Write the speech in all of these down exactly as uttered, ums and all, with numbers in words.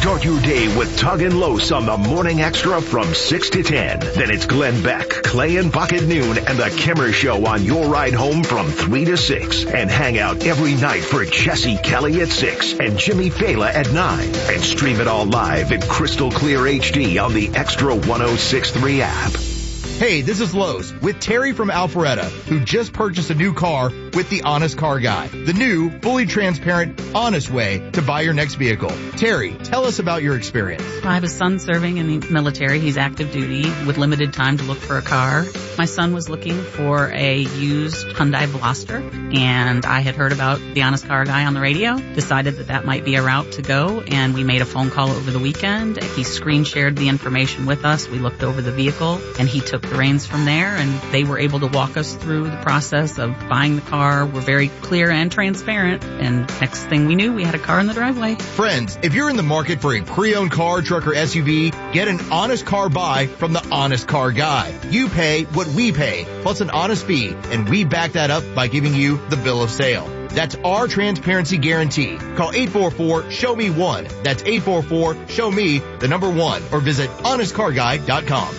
Start your day with Tug and Los on the Morning Extra from six to ten. Then it's Glenn Beck, Clay and Buck at noon, and the Kimmer Show on your ride home from three to six. And hang out every night for Jesse Kelly at six and Jimmy Fela at nine. And stream it all live in crystal clear H D on the Extra one oh six point three app. Hey, this is Lowe's with Terry from Alpharetta, who just purchased a new car with the Honest Car Guy, the new, fully transparent, honest way to buy your next vehicle. Terry, tell us about your experience. I have a son serving in the military. He's active duty with limited time to look for a car. My son was looking for a used Hyundai Veloster, and I had heard about the Honest Car Guy on the radio, decided that that might be a route to go, and we made a phone call over the weekend. He screen shared the information with us. We looked over the vehicle, and he took the reins from there, and they were able to walk us through the process of buying the car. We're very clear and transparent, and next thing we knew, we had a car in the driveway. Friends, if you're in the market for a pre-owned car, truck, or S U V, get an honest car buy from the Honest Car Guy. You pay what we pay, plus an honest fee, and we back that up by giving you the bill of sale. That's our transparency guarantee. Call eight four four, show me one. That's eight four four, show me the number one, or visit honest car guy dot com.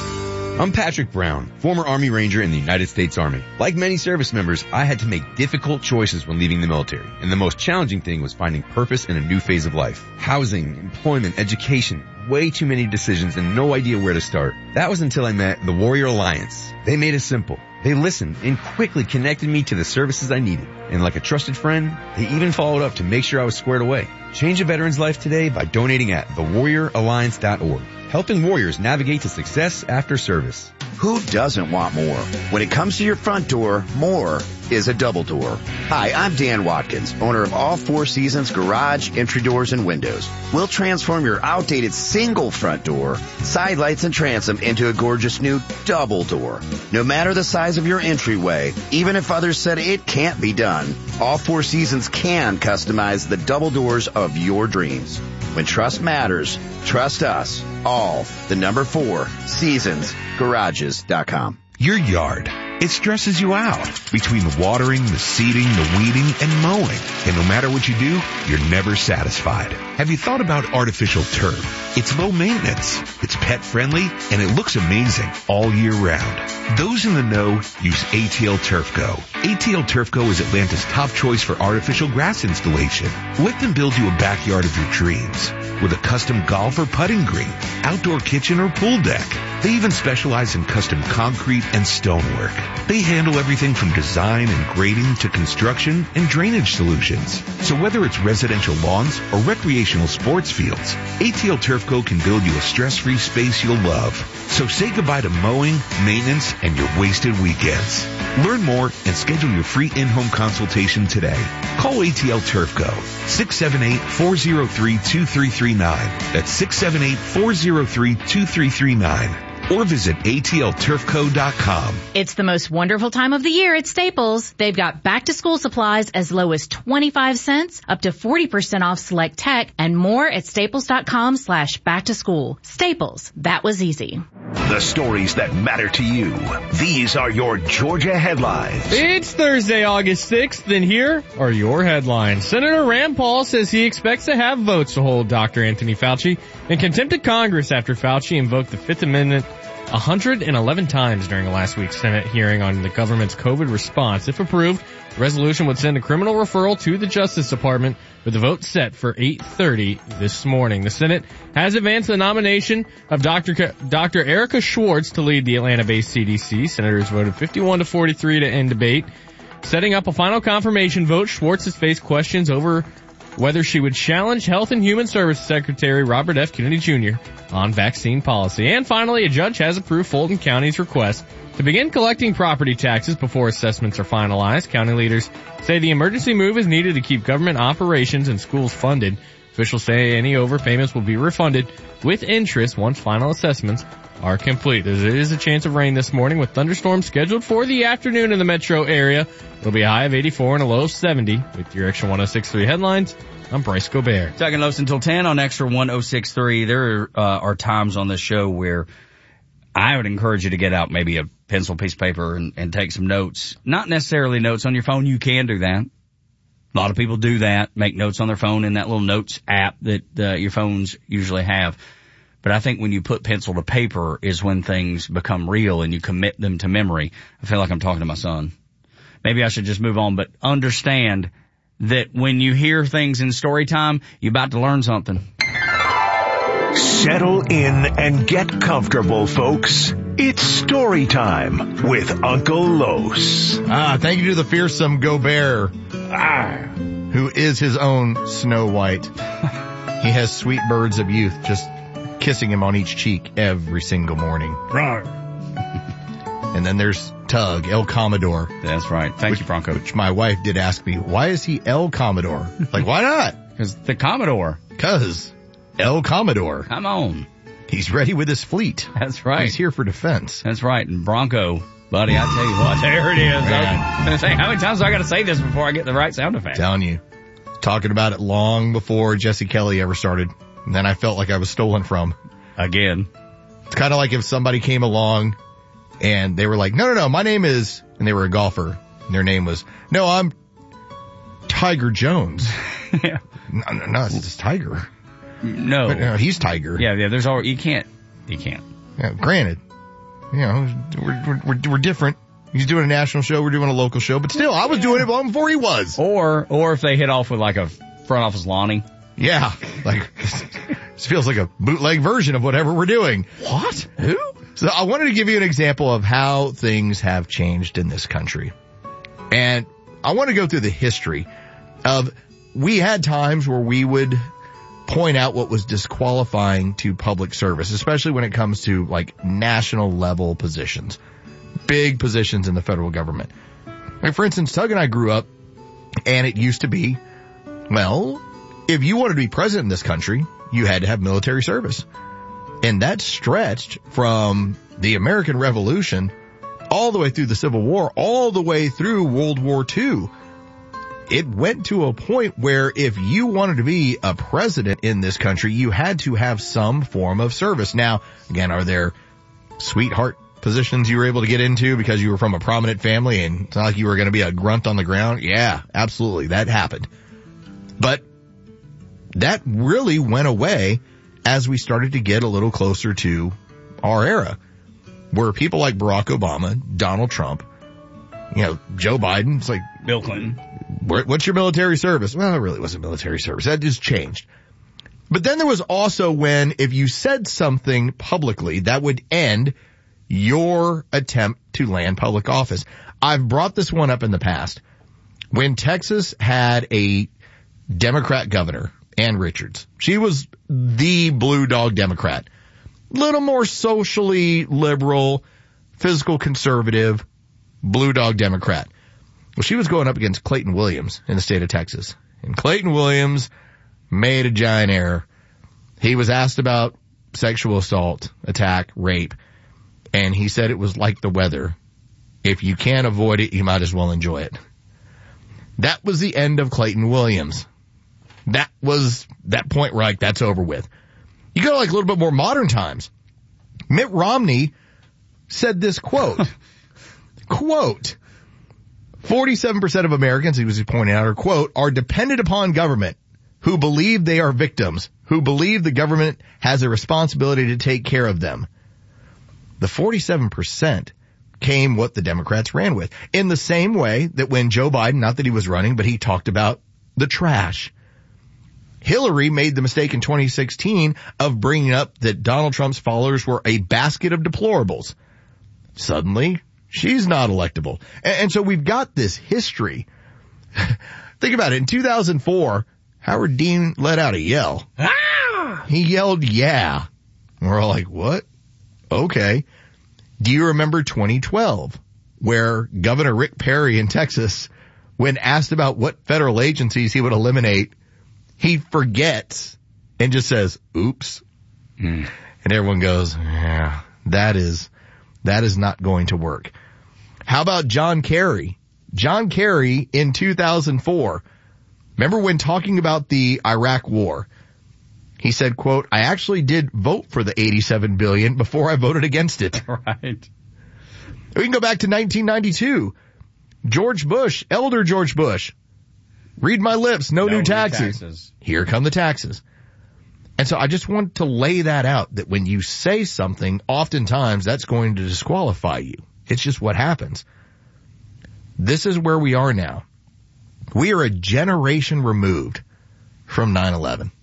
I'm Patrick Brown, former Army Ranger in the United States Army. Like many service members, I had to make difficult choices when leaving the military, and the most challenging thing was finding purpose in a new phase of life. Housing, employment, education, way too many decisions and no idea where to start. That was until I met the Warrior Alliance. They made it simple. They listened and quickly connected me to the services I needed. And like a trusted friend, they even followed up to make sure I was squared away. Change a veteran's life today by donating at the warrior alliance dot org. Helping warriors navigate to success after service. Who doesn't want more? When it comes to your front door, more is a double door. Hi, I'm Dan Watkins, owner of All Four Seasons Garage, Entry Doors, and Windows. We'll transform your outdated single front door, side lights, and transom into a gorgeous new double door. No matter the size of your entryway, even if others said it can't be done, All Four Seasons can customize the double doors of your dreams. When trust matters, trust us. All, the number four, seasons garages dot com. Your yard, it stresses you out between the watering, the seeding, the weeding, and mowing. And no matter what you do, you're never satisfied. Have you thought about artificial turf? It's low maintenance, it's pet friendly, and it looks amazing all year round. Those in the know use A T L Turf Go. A T L Turf Go is Atlanta's top choice for artificial grass installation. Let them build you a backyard of your dreams with a custom golf or putting green, outdoor kitchen or pool deck. They even specialize in custom concrete and stonework. They handle everything from design and grading to construction and drainage solutions. So whether it's residential lawns or recreational sports fields, A T L Turf Go can build you a stress-free space you'll love. So say goodbye to mowing, maintenance, and your wasted weekends. Learn more and schedule your free in-home consultation today. Call A T L Turf Go, six seven eight, four oh three, two three three nine. That's six seven eight, four oh three, two three three nine. Or visit A T L turf co dot com. It's the most wonderful time of the year at Staples. They've got back-to-school supplies as low as twenty-five cents, up to forty percent off select tech, and more at staples.com slash back-to-school. Staples, that was easy. The stories that matter to you. These are your Georgia headlines. It's Thursday, August sixth, and here are your headlines. Senator Rand Paul says he expects to have votes to hold Doctor Anthony Fauci in contempt of Congress after Fauci invoked the Fifth Amendment one hundred eleven times during last week's Senate hearing on the government's COVID response. If approved, the resolution would send a criminal referral to the Justice Department with the vote set for eight thirty this morning. The Senate has advanced the nomination of Doctor K- Doctor Erica Schwartz to lead the Atlanta-based C D C. Senators voted fifty-one to forty-three to end debate. Setting up a final confirmation vote, Schwartz has faced questions over whether she would challenge Health and Human Services Secretary Robert F. Kennedy Junior on vaccine policy. And finally, a judge has approved Fulton County's request to begin collecting property taxes before assessments are finalized. County leaders say the emergency move is needed to keep government operations and schools funded. Officials say any overpayments will be refunded with interest once final assessments are complete. There is a chance of rain this morning with thunderstorms scheduled for the afternoon in the metro area. It'll be a high of eighty-four and a low of seventy. With your Extra one oh six point three headlines, I'm Bryce Gobert. Talking Los until ten on Extra one oh six point three. There uh, are times on this show where I would encourage you to get out maybe a pencil, piece of paper, and, and take some notes. Not necessarily notes on your phone. You can do that. A lot of people do that, make notes on their phone in that little notes app that uh, your phones usually have. But I think when you put pencil to paper is when things become real and you commit them to memory. I feel like I'm talking to my son. Maybe I should just move on, but understand that when you hear things in story time, you're about to learn something. Settle in and get comfortable, folks. It's story time with Uncle Los. Ah, thank you to the fearsome Gobert, ah, who is his own Snow White. He has sweet birds of youth just kissing him on each cheek every single morning. And then there's Tug, El Commodore. That's right. Thank which, you, Bronco. Which my wife did ask me, why is he El Commodore? Like, why not? Because the Commodore. Because El Commodore. Come on. He's ready with his fleet. That's right. He's here for defense. That's right. And Bronco, buddy, I tell you what, there it is. I was going to say, how many times do I got to say this before I get the right sound effect? Telling you. Talking about it long before Jesse Kelly ever started. And then I felt like I was stolen from. Again. It's kind of like if somebody came along and they were like, no, no, no, my name is, and they were a golfer. And their name was, no, I'm Tiger Jones. Yeah. No, no, no, it's just Tiger. No. But, no, he's Tiger. Yeah, yeah, there's all, you can't, you can't. Yeah, granted, you know, we're, we're, we're different. He's doing a national show, we're doing a local show, but still, I was doing it long before he was. Or, or if they hit off with like a front office Lonnie. Yeah, like, this feels like a bootleg version of whatever we're doing. What? Who? So I wanted to give you an example of how things have changed in this country. And I want to go through the history of, we had times where we would point out what was disqualifying to public service, especially when it comes to like national level positions, big positions in the federal government. Like, for instance, Tug and I grew up and it used to be, well, if you wanted to be president in this country, you had to have military service. And that stretched from the American Revolution all the way through the Civil War, all the way through World War Two. It went to a point where if you wanted to be a president in this country, you had to have some form of service. Now, again, are there sweetheart positions you were able to get into because you were from a prominent family and it's not like you were going to be a grunt on the ground? Yeah, absolutely. That happened. But that really went away as we started to get a little closer to our era, where people like Barack Obama, Donald Trump, you know, Joe Biden, it's like Bill Clinton. What's your military service? Well, it really wasn't military service. That just changed. But then there was also when if you said something publicly, that would end your attempt to land public office. I've brought this one up in the past. When Texas had a Democrat governor, Ann Richards, she was the blue dog Democrat. Little more socially liberal, physical conservative, blue dog Democrat. Well, she was going up against Clayton Williams in the state of Texas. And Clayton Williams made a giant error. He was asked about sexual assault, attack, rape, and he said it was like the weather. If you can't avoid it, you might as well enjoy it. That was the end of Clayton Williams. That was that point where like, that's over with. You go to like a little bit more modern times. Mitt Romney said this quote, quote, forty-seven percent of Americans, he was pointing out, are, quote, are dependent upon government, who believe they are victims, who believe the government has a responsibility to take care of them. The forty-seven percent came what the Democrats ran with. In the same way that when Joe Biden, not that he was running, but he talked about the trash. Hillary made the mistake in twenty sixteen of bringing up that Donald Trump's followers were a basket of deplorables. Suddenly, she's not electable. And, and so we've got this history. Think about it. In two thousand four, Howard Dean let out a yell. Ah! He yelled, yeah. And we're all like, what? Okay. Do you remember twenty twelve, where Governor Rick Perry in Texas, when asked about what federal agencies he would eliminate, he forgets and just says, oops. Mm. And everyone goes, yeah, that is, that is not going to work. How about John Kerry? John Kerry in two thousand four. Remember when talking about the Iraq war, he said, quote, I actually did vote for the eighty-seven billion dollars before I voted against it. Right. We can go back to nineteen ninety-two. George Bush, elder George Bush, Read my lips. No, No new new taxes. taxes. Here come the taxes. And so I just want to lay that out, that when you say something, oftentimes that's going to disqualify you. It's just what happens. This is where we are now. We are a generation removed from nine eleven.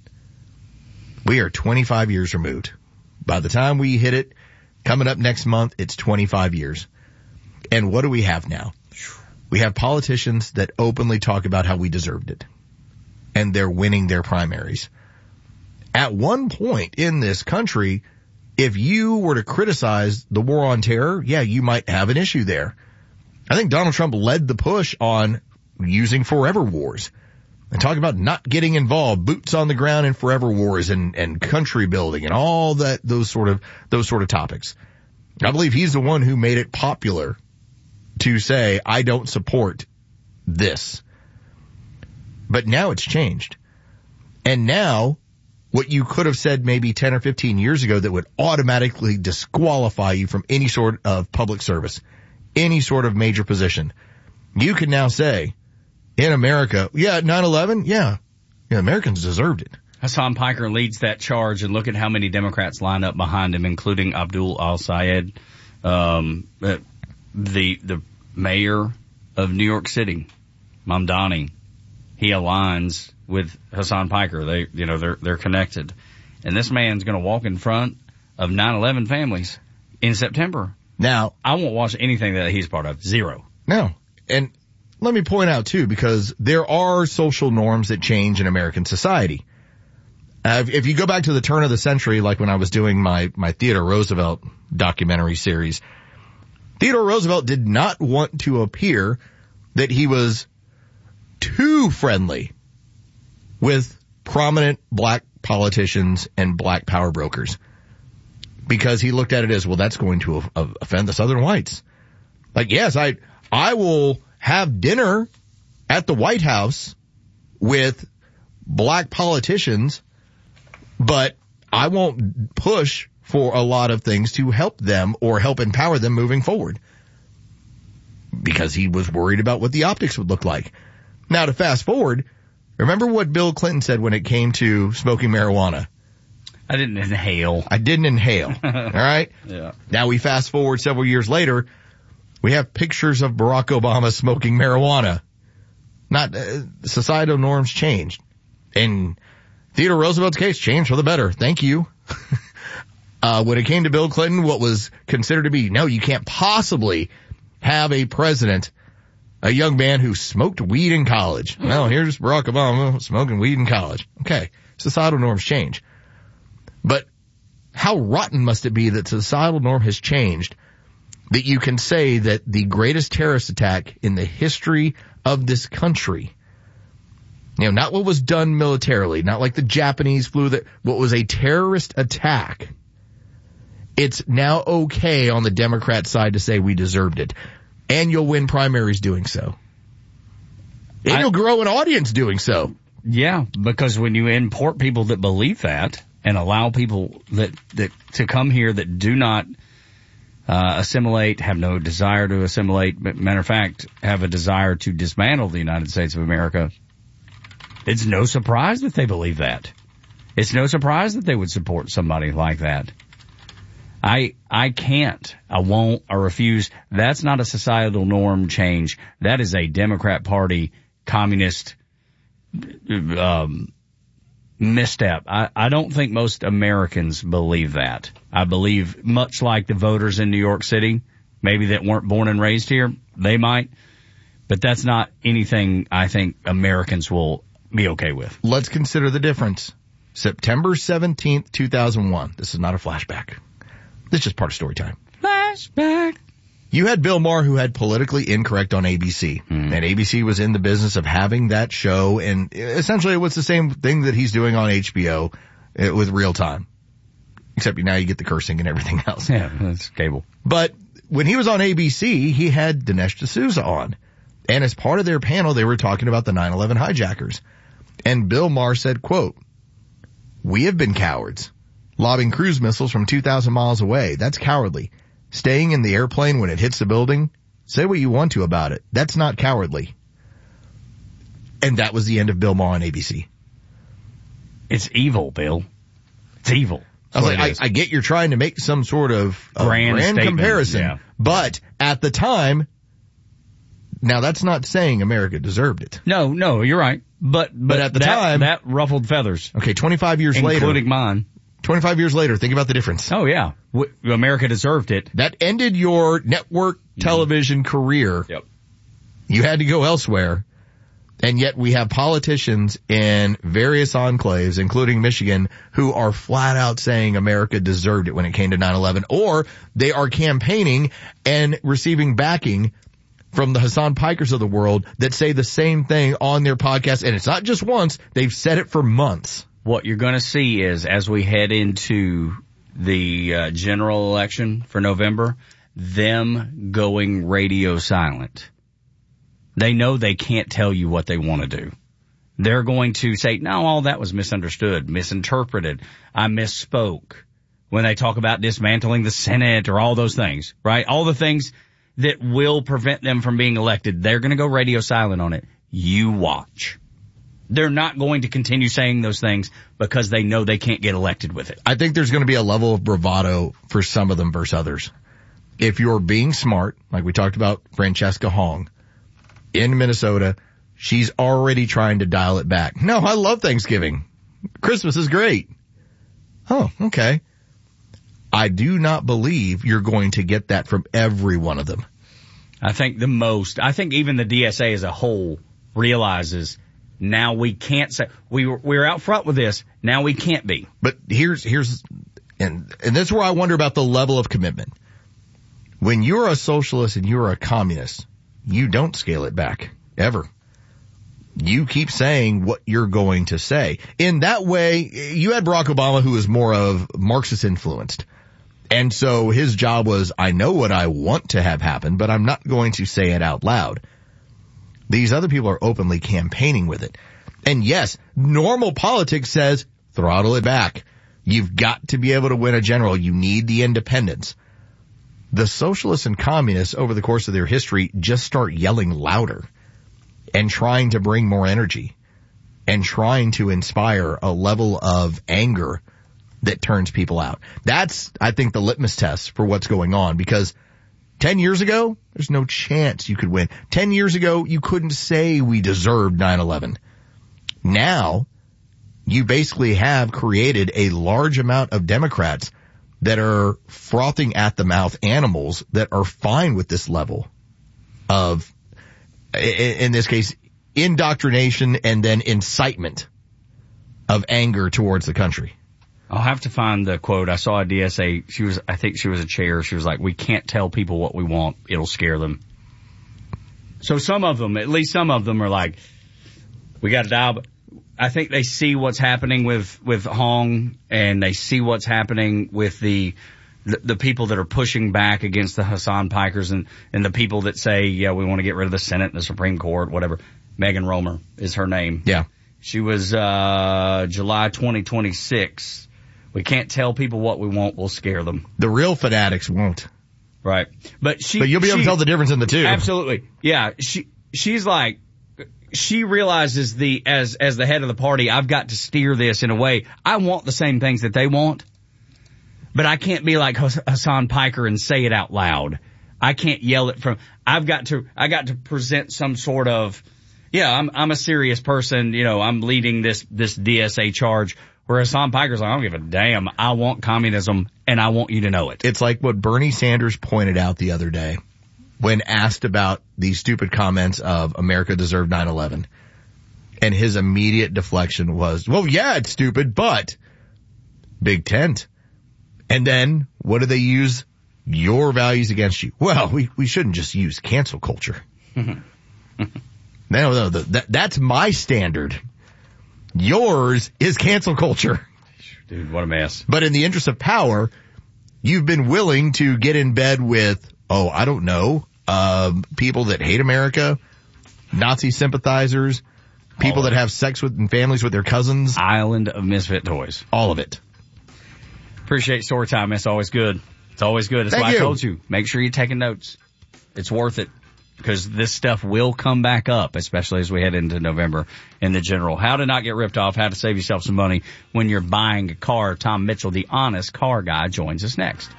We are twenty-five years removed. By the time we hit it, coming up next month, it's twenty-five years. And what do we have now? We have politicians that openly talk about how we deserved it. And they're winning their primaries. At one point in this country, if you were to criticize the war on terror, yeah, you might have an issue there. I think Donald Trump led the push on using forever wars and talk about not getting involved, boots on the ground in forever wars and, and country building and all that, those sort of, those sort of topics. I believe he's the one who made it popular to say, I don't support this. But now it's changed. And now, what you could have said maybe ten or fifteen years ago that would automatically disqualify you from any sort of public service, any sort of major position, you can now say, in America, yeah, nine eleven, yeah, yeah, Americans deserved it. Hassan Piker leads that charge, and look at how many Democrats line up behind him, including Abdul Al-Sayed, um, the the mayor of New York City, Mamdani. He aligns with Hassan Piker. They, you know, they're they're connected, and this man's going to walk in front of nine eleven families in September. Now, I won't watch anything that he's part of. Zero. No, and let me point out too, because there are social norms that change in American society. Uh, if, if you go back to the turn of the century, like when I was doing my, my Theodore Roosevelt documentary series, Theodore Roosevelt did not want to appear that he was too friendly with prominent black politicians and black power brokers, because he looked at it as, well, that's going to offend the Southern whites. Like, yes, I, I will have dinner at the White House with black politicians, but I won't push for a lot of things to help them or help empower them moving forward, because he was worried about what the optics would look like. Now, to fast forward, remember what Bill Clinton said when it came to smoking marijuana? I didn't inhale. I didn't inhale. All right? Yeah. Now we fast forward several years later, we have pictures of Barack Obama smoking marijuana. Not, uh, societal norms changed. In Theodore Roosevelt's case, changed for the better. Thank you. uh, when it came to Bill Clinton, what was considered to be, no, you can't possibly have a president, a young man who smoked weed in college. Well, here's Barack Obama smoking weed in college. Okay. Societal norms change. But how rotten must it be that the societal norm has changed that you can say that the greatest terrorist attack in the history of this country, you know, not what was done militarily, not like the Japanese flew, that what was a terrorist attack, it's now okay on the Democrat side to say we deserved it. And you'll win primaries doing so. And I, you'll grow an audience doing so. Yeah, because when you import people that believe that and allow people that, that to come here that do not uh, assimilate, have no desire to assimilate, but matter of fact, have a desire to dismantle the United States of America, it's no surprise that they believe that. It's no surprise that they would support somebody like that. I, I can't, I won't, I refuse. That's not a societal norm change. That is a Democrat Party communist, um, misstep. I, I don't think most Americans believe that. I believe, much like the voters in New York City, maybe that weren't born and raised here, they might, but that's not anything I think Americans will be okay with. Let's consider the difference. September seventeenth, two thousand one. This is not a flashback. This is just part of story time. Flashback. You had Bill Maher, who had Politically Incorrect on A B C. Mm. And A B C was in the business of having that show. And essentially it was the same thing that he's doing on H B O with Real Time. Except now you get the cursing and everything else. Yeah, that's cable. But when he was on A B C, he had Dinesh D'Souza on. And as part of their panel, they were talking about the nine eleven hijackers. And Bill Maher said, quote, "We have been cowards. Lobbing cruise missiles from two thousand miles away, that's cowardly. Staying in the airplane when it hits the building, say what you want to about it. That's not cowardly." And that was the end of Bill Maher on A B C. It's evil, Bill. It's evil. I was like, I, I get you're trying to make some sort of uh, grand, grand comparison, yeah. but at the time, now that's not saying America deserved it. No, no, you're right. But but, But at the that, time- that ruffled feathers, Okay, twenty-five years later, including mine. twenty-five years later, think about the difference. Oh yeah, w- America deserved it. That ended your network television mm-hmm. career. Yep. You had to go elsewhere. And yet we have politicians in various enclaves, including Michigan, who are flat out saying America deserved it when it came to nine eleven, or they are campaigning and receiving backing from the Hassan Pikers of the world that say the same thing on their podcast. And it's not just once, they've said it for months. What you're going to see is, as we head into the uh, general election for November, them going radio silent. They know they can't tell you what they want to do. They're going to say, no, all that was misunderstood, misinterpreted. I misspoke when they talk about dismantling the Senate or all those things, right? All the things that will prevent them from being elected. They're going to go radio silent on it. You watch. They're not going to continue saying those things because they know they can't get elected with it. I think there's going to be a level of bravado for some of them versus others. If you're being smart, like we talked about Francesca Hong, in Minnesota, she's already trying to dial it back. No, I love Thanksgiving. Christmas is great. Oh, okay. I do not believe you're going to get that from every one of them. I think the most, I think even the D S A as a whole realizes now we can't say, we were, we were out front with this, now we can't be. But here's, here's, and, and this is where I wonder about the level of commitment. When you're a socialist and you're a communist, you don't scale it back, ever. You keep saying what you're going to say. In that way, you had Barack Obama, who was more of Marxist influenced. And so his job was, I know what I want to have happen, but I'm not going to say it out loud. These other people are openly campaigning with it. And yes, normal politics says throttle it back. You've got to be able to win a general. You need the independents. The socialists and communists over the course of their history just start yelling louder and trying to bring more energy and trying to inspire a level of anger that turns people out. That's, I think, the litmus test for what's going on, because ten years ago, there's no chance you could win. ten years ago, you couldn't say we deserved nine eleven. Now, you basically have created a large amount of Democrats that are frothing at the mouth animals that are fine with this level of, in this case, indoctrination and then incitement of anger towards the country. I'll have to find the quote. I saw a D S A. She was, I think she was a chair. She was like, we can't tell people what we want. It'll scare them. So some of them, at least some of them are like, we got to dial. I think they see what's happening with, with Hong, and they see what's happening with the, the, the people that are pushing back against the Hassan Pikers, and, and the people that say, yeah, we want to get rid of the Senate and the Supreme Court, whatever. Megan Romer is her name. Yeah. She was, uh, July twenty twenty-six. We can't tell people what we want. We'll scare them. The real fanatics won't. Right. But she, but you'll be able she, to tell the difference in the two. Absolutely. Yeah. She, she's like, she realizes the, as, as the head of the party, I've got to steer this in a way. I want the same things that they want, but I can't be like Hassan Piker and say it out loud. I can't yell it from, I've got to, I got to present some sort of, yeah, I'm, I'm a serious person. You know, I'm leading this, this D S A charge, where Hassan Piker's like, I don't give a damn. I want communism and I want you to know it. It's like what Bernie Sanders pointed out the other day when asked about these stupid comments of America deserved nine eleven. And his immediate deflection was, well, yeah, it's stupid, but big tent. And then what do they use? Your values against you. Well, we, we shouldn't just use cancel culture. no, no, the, that, that's my standard. Yours is cancel culture. Dude, what a mess. But in the interest of power, you've been willing to get in bed with, oh, I don't know, um, people that hate America, Nazi sympathizers, people that have sex with and families with their cousins. Island of misfit toys. All of it. Appreciate story time. It's always good. It's always good. That's Thank why you. I told you. Make sure you're taking notes. It's worth it. because this stuff will come back up, especially as we head into November in the general. How to not get ripped off, how to save yourself some money when you're buying a car. Tom Mitchell, the honest car guy, joins us next.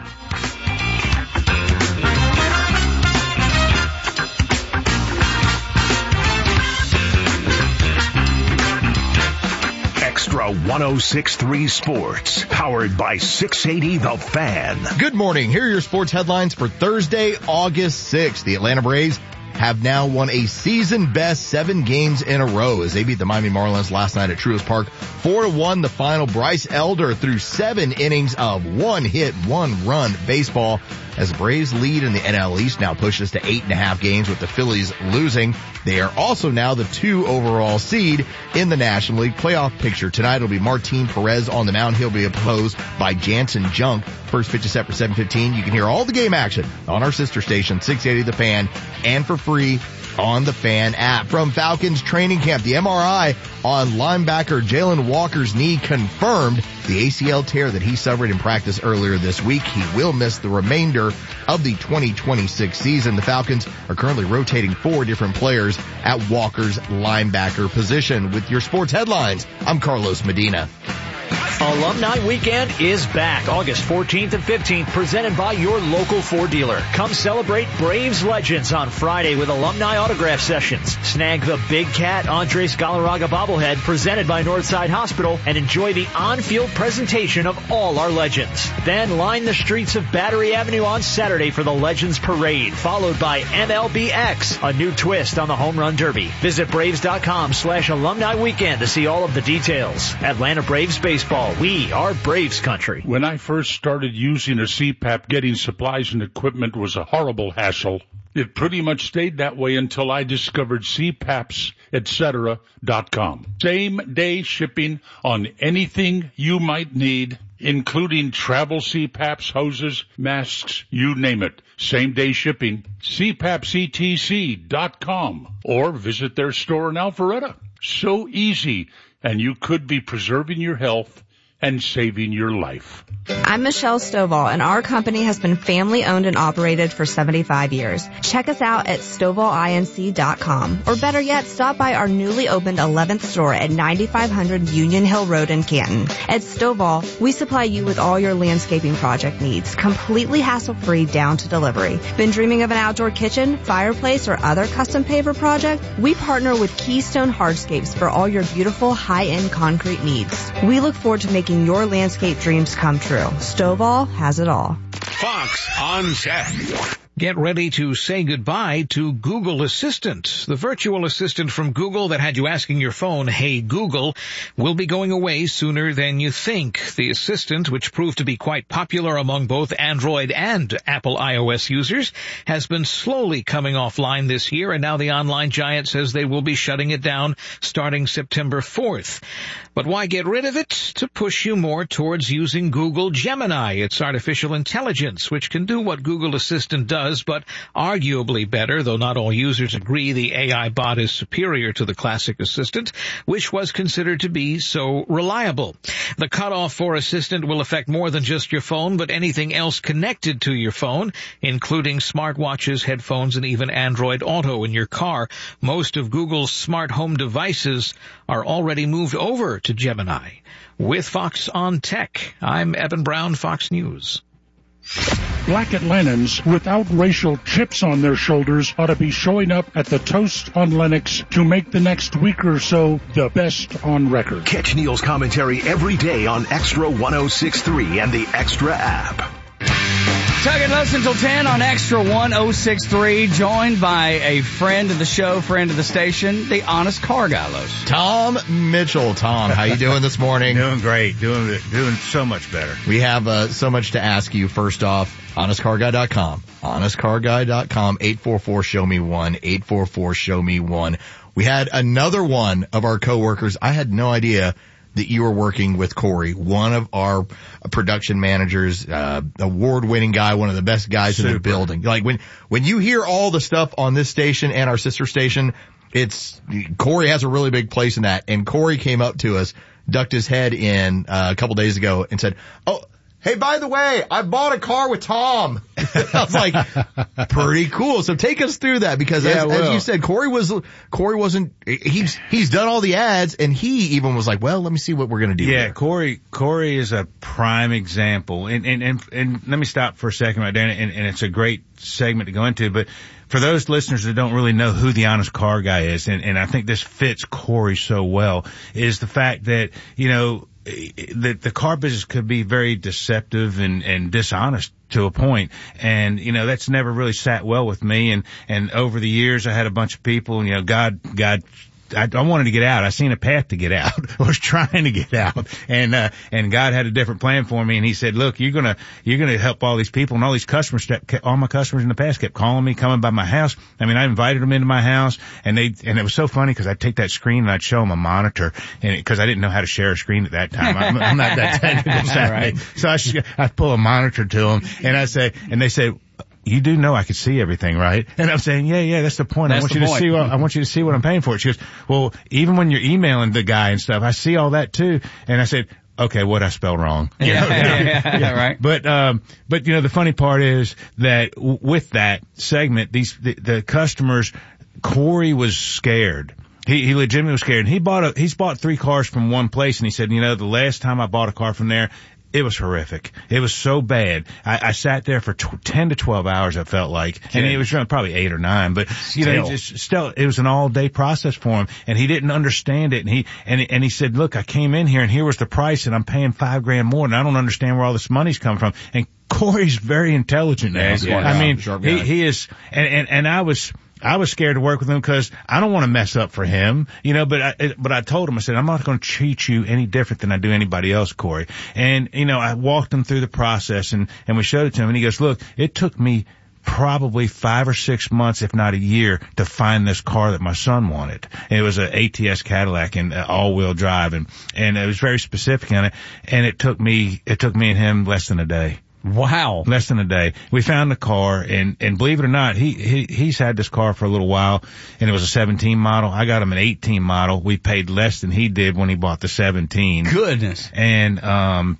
Extra one oh six point three Sports, powered by six eighty The Fan. Good morning. Here are your sports headlines for Thursday, August sixth. The Atlanta Braves have now won a season-best seven games in a row as they beat the Miami Marlins last night at Truist Park. four to one the final. Bryce Elder threw seven innings of one hit, one run baseball as the Braves lead in the N L East now pushes to eight and a half games with the Phillies losing. They are also now the two overall seed in the National League playoff picture. Tonight it'll be Martin Perez on the mound. He'll be opposed by Jansen Junk. First pitch is set for seven fifteen. You can hear all the game action on our sister station, six eighty The Fan, and for free on the Fan app. From Falcons training camp, the M R I on linebacker Jalen Walker's knee confirmed the A C L tear that he suffered in practice earlier this week. He will miss the remainder of the twenty twenty-six season. The Falcons are currently rotating four different players at Walker's linebacker position. With your sports headlines, I'm Carlos Medina. Alumni Weekend is back August fourteenth and fifteenth, presented by your local Ford dealer. Come celebrate Braves legends on Friday with alumni autograph sessions. Snag the Big Cat Andres Galarraga bobblehead presented by Northside Hospital and enjoy the on-field presentation of all our legends. Then line the streets of Battery Avenue on Saturday for the Legends Parade, followed by M L B X, a new twist on the Home Run Derby. Visit Braves.com slash alumni weekend to see all of the details. Atlanta Braves Baseball. We are Braves country. When I first started using a C PAP, getting supplies and equipment was a horrible hassle. It pretty much stayed that way until I discovered C PAPs et cetera dot com. Same day shipping on anything you might need, including travel C PAPs, hoses, masks, you name it. Same day shipping. C PAPs E T C dot com or visit their store in Alpharetta. So easy, and you could be preserving your health and saving your life. I'm Michelle Stovall, and our company has been family-owned and operated for seventy-five years. Check us out at stovall inc dot com, or better yet, stop by our newly opened eleventh store at ninety-five hundred Union Hill Road in Canton. At Stovall, we supply you with all your landscaping project needs, completely hassle-free down to delivery. Been dreaming of an outdoor kitchen, fireplace, or other custom paver project? We partner with Keystone Hardscapes for all your beautiful high-end concrete needs. We look forward to making your landscape dreams come true. Stovall has it all. Fox on Tech. Get ready to say goodbye to Google Assistant. The virtual assistant from Google that had you asking your phone, "Hey Google," will be going away sooner than you think. The assistant, which proved to be quite popular among both Android and Apple iOS users, has been slowly coming offline this year, and now the online giant says they will be shutting it down starting September fourth. But why get rid of it? To push you more towards using Google Gemini. It's artificial intelligence, which can do what Google Assistant does, but arguably better, though not all users agree the A I bot is superior to the classic Assistant, which was considered to be so reliable. The cutoff for Assistant will affect more than just your phone, but anything else connected to your phone, including smartwatches, headphones, and even Android Auto in your car. Most of Google's smart home devices are already moved over to Gemini. With Fox on Tech, I'm Evan Brown, Fox News. Black Atlantans without racial chips on their shoulders ought to be showing up at the Toast on Lennox to make the next week or so the best on record. Catch Neil's commentary every day on Extra one oh six point three and the Extra app. Tug and Listen until ten on Extra one oh six point three, joined by a friend of the show, friend of the station, the honest car guy, Los. Tom Mitchell. Tom, how you doing this morning? Doing great. Doing doing so much better. We have uh, so much to ask you. First off, honest car guy dot com. honest car guy dot com, eight four four, show me one, eight four four, show me one. We had another one of our coworkers. I had no idea that you were working with Corey, one of our production managers, uh, award-winning guy, one of the best guys Super. in the building. Like when, when you hear all the stuff on this station and our sister station, it's, Corey has a really big place in that. And Corey came up to us, ducked his head in uh, a couple days ago and said, "Oh, hey, by the way, I bought a car with Tom. I was like, pretty cool. So take us through that because Yeah, as, as you said, Corey was, Corey wasn't, he's, he's done all the ads and he even was like, well, let me see what we're going to do. Yeah, here. Corey, Corey is a prime example. And, and, and, and let me stop for a second right there. And, and it's a great segment to go into, but for those listeners that don't really know who the Honest Car Guy is, and, and I think this fits Corey so well, is the fact that, you know, that the car business could be very deceptive and, and dishonest to a point. And, you know, that's never really sat well with me. And, and over the years, I had a bunch of people, you know, God, God, I, I wanted to get out. I seen a path to get out. I was trying to get out. And, uh, and God had a different plan for me. And he said, look, you're going to, you're going to help all these people. And all these customers, all my customers in the past kept calling me, coming by my house. I mean, I invited them into my house and they, and it was so funny because I'd take that screen and I'd show them a monitor and because I didn't know how to share a screen at that time. I'm, I'm not that technical savvy. Right. So I, I pull a monitor to them and I say, and they say, you do know I could see everything, right? And I'm saying, yeah, yeah, that's the point. That's I want you to point. see what, I want you to see what I'm paying for. She goes, well, even when you're emailing the guy and stuff, I see all that too. And I said, okay, what I spelled wrong. You yeah, know, yeah, yeah, yeah, right. But, um, but you know, the funny part is that w- with that segment, these, the, the customers, Corey was scared. He, he legitimately was scared. And he bought a, he's bought three cars from one place and he said, you know, the last time I bought a car from there, it was horrific. It was so bad. I, I sat there for tw- ten to twelve hours, I felt like. And it was probably eight or nine, but, you still. know, just still, it was an all day process for him. And he didn't understand it. And he, and, and he said, look, I came in here and here was the price and I'm paying five grand more and I don't understand where all this money's coming from. And Corey's very intelligent now. Yeah, I mean, sharp he, guy. he is, and, and, and I was, I was scared to work with him because I don't want to mess up for him, you know, but I, but I told him, I said, I'm not going to treat you any different than I do anybody else, Corey. And, you know, I walked him through the process and, and we showed it to him and he goes, look, it took me probably five or six months, if not a year, to find this car that my son wanted. It was an A T S Cadillac and uh, all-wheel drive and, and it was very specific on it. And it took me, it took me and him less than a day. Wow. Less than a day. We found the car and, and believe it or not, he, he, he's had this car for a little while and it was a seventeen model. I got him an eighteen model. We paid less than he did when he bought the seventeen. Goodness. And, um,